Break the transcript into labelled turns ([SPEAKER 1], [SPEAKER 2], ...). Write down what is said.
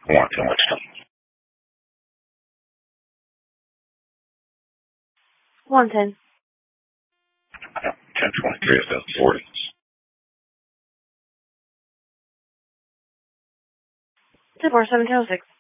[SPEAKER 1] Want too much time.
[SPEAKER 2] 110.
[SPEAKER 1] 1023 is 40.
[SPEAKER 2] 247 206.